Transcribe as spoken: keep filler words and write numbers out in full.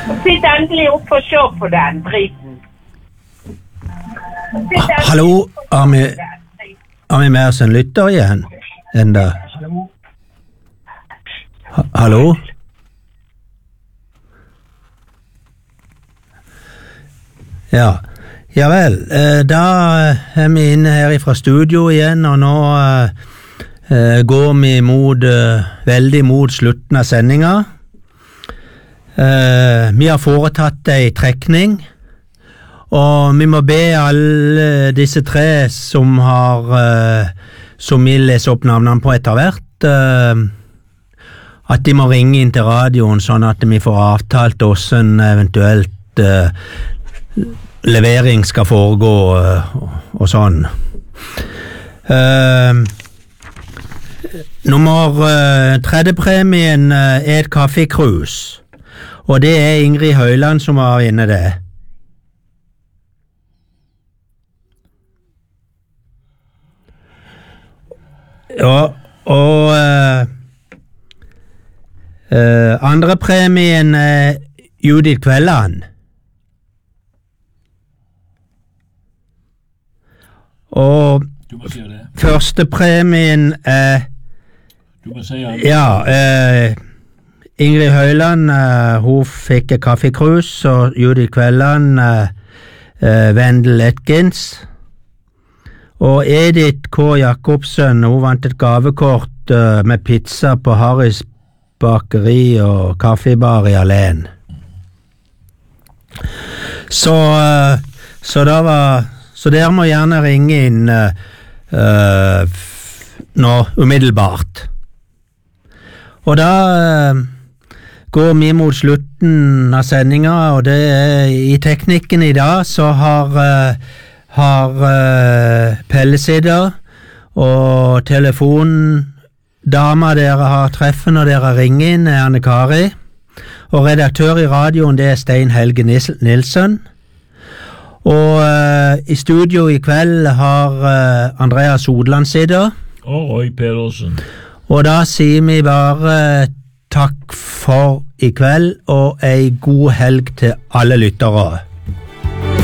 Sitt endelig opp for å se på den driten. Ha, hallo, har vi, har vi med oss en lytter igjen? Enda. Ha, hallo? Ja, ja vel, da er vi inne her fra studio igjen, og nå uh, går vi mot, uh, veldig mot slutten av sendinga. Uh, vi har foretatt ei trekning, og vi må be alle disse tre som har uh, som vil lese opp navnene på etter hvert, uh, at de må ringe inn til radioen sånn at vi får avtalt hvordan eventuelt uh, levering skal foregå uh, og sånn. Uh, nummer uh, tredje premien uh, er et kaffekrus. Og det er Ingrid Høyland som har inne det. Ja, og uh, uh, andre premien er Judith Kvelland. Og første premien er Du må si det. Ja, uh, Ingrid Høyland, uh, hun fikk et kaffekrus, og Judith Kvelland, uh, uh, Vendel Atkins. Og Edith K. Jakobsen, hun vant et gavekort uh, med pizza på Harrys bakeri og kaffebar i Alén. Så, uh, så, da var, så dere må gjerne ringe inn uh, uh, nå, umiddelbart. Og da uh, går vi mot slutten av sendinga, og det er i teknikken i dag så har, uh, har uh, Pelle sitter, og telefondama dere har treffet når dere ringer inn er Anne Kari, og redaktør i radioen det er Stein Helge Nilsen, og uh, i studio i kveld har uh, Andreas Odland sitter, Og Roy Pedersen. og da sier vi bare takk for i kveld, og ei god helg til alle lyttere.